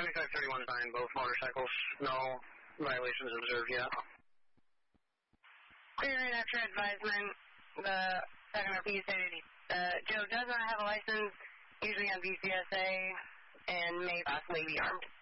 7531 sign, both motorcycles. No violations observed yet. Clearing after advisement, the second RP stated Joe does not have a license, usually on BCSA, and may possibly be armed.